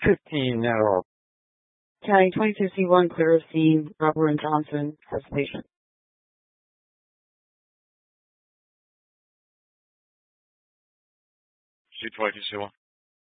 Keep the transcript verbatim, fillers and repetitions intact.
fifteen Adderall. County twenty-two C one, clear of scene. Robert and Johnson has the patient. C twenty-two C one.